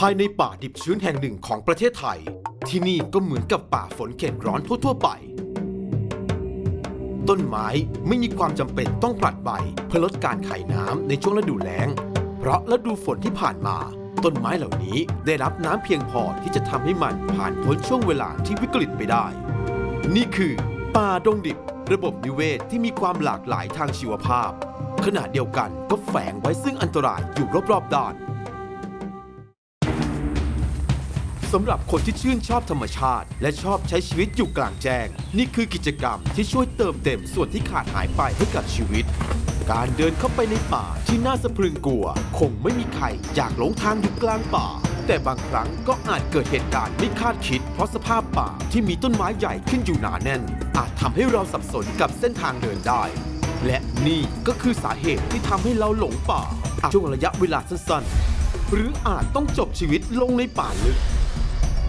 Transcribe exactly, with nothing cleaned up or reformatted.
ายในป่าดิบชื้นแห่งหนึ่งของประเทศไทยที่นี่ก็เหมือนกับป่าฝนเขตร้อนทั่วๆไปต้นไม้ไม่มีความจำเป็นต้องผลัดใบเพื่อลดการไขน้ำในช่วงฤดูแล้งเพราะฤดูฝนที่ผ่านมาต้นไม้เหล่านี้ได้รับน้ำเพียงพอที่จะทำให้มันผ่านพ้นช่วงเวลาที่วิกฤตไปได้นี่คือป่าดงดิบระบบนิเวศที่มีความหลากหลายทางชีวภาพขณะเดียวกันก็แฝงไว้ซึ่งอันตรายอยู่รอบๆด้านสำหรับคนที่ชื่นชอบธรรมชาติและชอบใช้ชีวิตอยู่กลางแจ้งนี่คือกิจกรรมที่ช่วยเติมเต็มส่วนที่ขาดหายไปให้กับชีวิตการเดินเข้าไปในป่าที่น่าสะพรึงกลัวคงไม่มีใครอยากหลงทางอยู่กลางป่าแต่บางครั้งก็อาจเกิดเหตุการณ์ไม่คาดคิดเพราะสภาพป่าที่มีต้นไม้ใหญ่ขึ้นอยู่หนาแน่นอาจทำให้เราสับสนกับเส้นทางเดินได้และนี่ก็คือสาเหตุที่ทำให้เราหลงป่าช่วงระยะเวลาสั้นๆหรืออาจต้องจบชีวิตลงในป่าลึก